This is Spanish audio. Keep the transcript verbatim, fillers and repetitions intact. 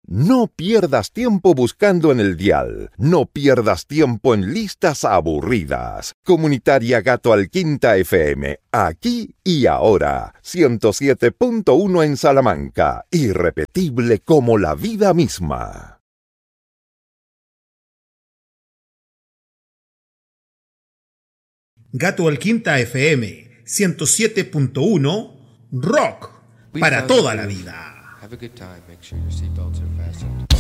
No pierdas tiempo buscando en el dial. No pierdas tiempo en listas aburridas. Comunitaria Gato Alquinta F M. Aquí y ahora. ciento siete punto uno en Salamanca. Irrepetible como la vida misma. Gato Alquinta F M. ciento siete punto uno. Rock. Para toda la vida. Have a good time. Make sure your seatbelts are fastened.